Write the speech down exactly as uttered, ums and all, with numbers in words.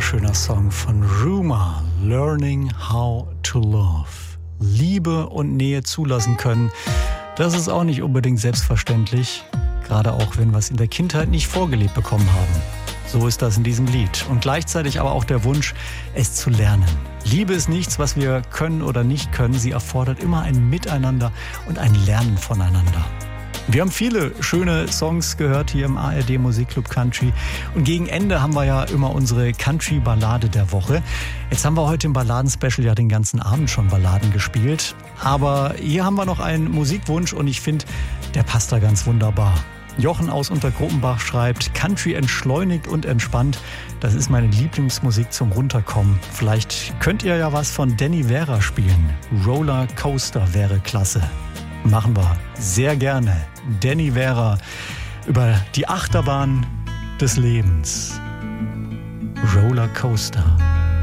wunderschöner Song von Ruma, Learning How to Love. Liebe und Nähe zulassen können, das ist auch nicht unbedingt selbstverständlich, gerade auch wenn wir es in der Kindheit nicht vorgelebt bekommen haben. So ist das in diesem Lied. Und gleichzeitig aber auch der Wunsch, es zu lernen. Liebe ist nichts, was wir können oder nicht können. Sie erfordert immer ein Miteinander und ein Lernen voneinander. Wir haben viele schöne Songs gehört hier im A R D Musikclub Country. Und gegen Ende haben wir ja immer unsere Country-Ballade der Woche. Jetzt haben wir heute im Balladen-Special ja den ganzen Abend schon Balladen gespielt. Aber hier haben wir noch einen Musikwunsch und ich finde, der passt da ganz wunderbar. Jochen aus Untergruppenbach schreibt, Country entschleunigt und entspannt. Das ist meine Lieblingsmusik zum Runterkommen. Vielleicht könnt ihr ja was von Danny Vera spielen. Roller Coaster wäre klasse. Machen wir sehr gerne. Danny Vera über die Achterbahn des Lebens. Roller Coaster.